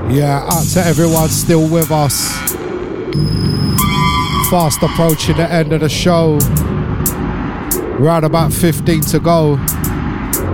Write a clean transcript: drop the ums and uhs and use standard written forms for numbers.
Yeah, out to everyone still with us. Fast approaching the end of the show. Round about 15 to go.